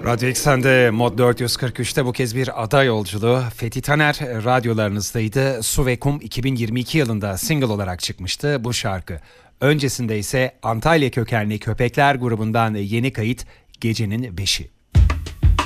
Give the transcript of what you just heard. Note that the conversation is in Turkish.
Radyo Eksen'de Mod 443'te bu kez bir ada yolculuğu. Fethi Taner radyolarınızdaydı. Su ve Kum 2022 yılında single olarak çıkmıştı bu şarkı. Öncesinde ise Antalya kökenli Köpekler grubundan yeni kayıt Gecenin Beşi.